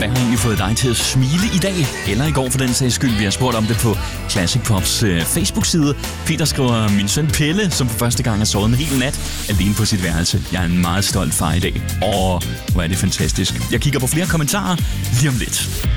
Hvad har egentlig fået dig til at smile i dag? Eller i går for den sags skyld. Vi har spurgt om det på Classic Pops Facebook-side. Peter skriver, min søn Pelle, som for første gang har sovet en hel nat alene på sit værelse. Jeg er en meget stolt far i dag. Hvor er det fantastisk. Jeg kigger på flere kommentarer lige om lidt.